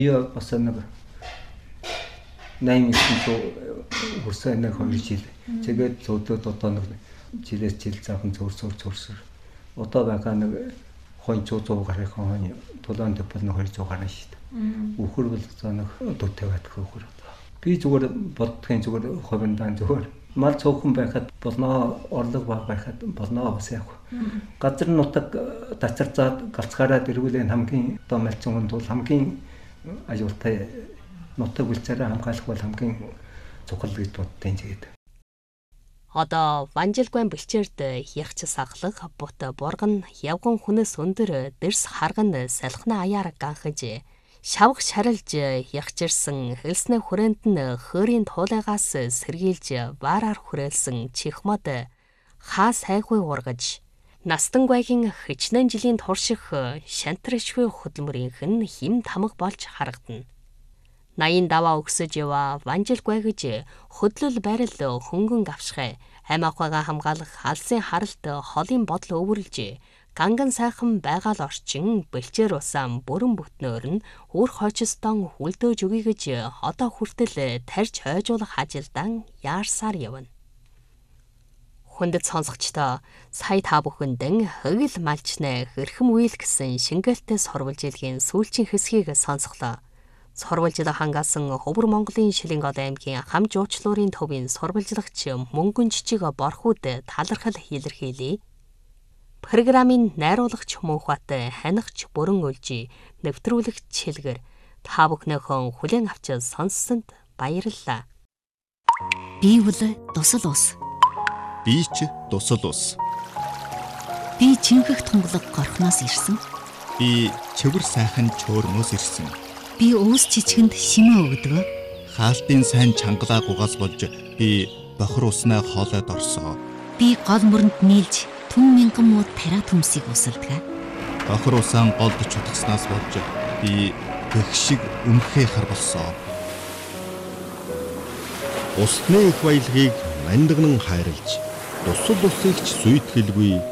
Яа бас нэг 8-9 хүрсэн нэг 2 жил. Тэгээд зөөдөөд одоо нэг жилээс жил заахан зөөрсөр. Одоо байгаа нэг хонь 100 гаруй хонь тулаан дэпл нэг 200 гаруй шүү дээ. Үхэр бол за нэг 40 байдаг үхэр. Би зүгээр боддгийн зүгээр ховиндаа зүгээр мал цөөхөн байхад болноо орлого баг байхад болноо бас яг. Газар нутаг тацарцаад галцгаараа дэргүүлэн хамгийн одоо малцсан бол хамгийн аюултай нутаг үлцээрээ хамгаалах бол хамгийн чухал гэж боддیں۔ Тэгээд. Одоо Ванжилгуан бэлчээрд ягч сахлах бут боргон явган хүнээс өндөр дэрс харган салхина аяар ганхаж шавх шарилж ягчирсан хэлснэ хүрээнд нь хөөрийн туулайгаас сэргийлж ваараар хүрээлсэн чихмод хаа сайгүй ургаж Настангайгийн хичнээн жилийн турших шантрашгүй хөдөлмөрийнх нь хим тамга болж харагдана. 80 даваа өгсөж ява Ванжилгуай гэж хөдлөл барил хөнгөн авшихай аймагтайгаа хамгаалах алсын харалт холын бодол өвөрлж ганган сайхан байгаал орчин бэлчээр усаан бүрэн бүтнөөр нь үр хойчстон хүлдөөж өгье гэж одоо хүртэл тарьж хойжуулах ажилдан яарсаар явна. Хүндэт сонсогчдоо сая та бүхэндэн хөгөл малчнаа хэрхэм үйл гэсэн шингээлтэй сурвалжилгийн сүүлчийн хэсгийг сонсголоо. Сурвалжлага хангасан Хөвөр Монголын Шилэнгол аймгийн хам жуучлуурын төвийн сурвалжлагч мөнгөн жижиг борхууд талархал илэрхийлье. Программын найруулагч Мөнхбат ханигч бүрэн үлжи нэвтрүүлэгч Чилгэр та бүхнийхөө хүлээн авч сонссонд баярлалаа. Би бол тусал ус. Би ч тусал ус. Би чинхэх тунгалаг горхноос ирсэн. Би чивэр сайхан чөөрнөөс ирсэн. Би өөс чичгэнд шимээ өгдөг. Хаалтын сайн чангалаа гугаас болж би бохор уснаа хоолойд орсоо. Би гол мөрөнд нийлж түн мянган муу тариа төмсийг усалдаг. Бохор усаан голд чутгаснаас болж би гэх шиг өмхөө харбалсоо. Усны их баялагийг мандагнан хайрлж, тусал усыг ч сүйтгэлгүй